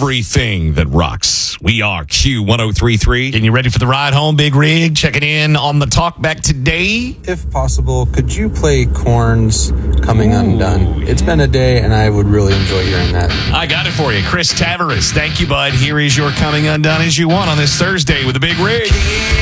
everything that rocks. We are Q1033. Getting you ready for the ride home, Big Rig. Checking in on the talkback today. If possible, could you play Korn's Coming Undone? It's been a day, and I would really enjoy hearing that. I got it for you. Chris Tavares. Thank you, bud. Here is your Coming Undone as you want on this Thursday with the Big Rig.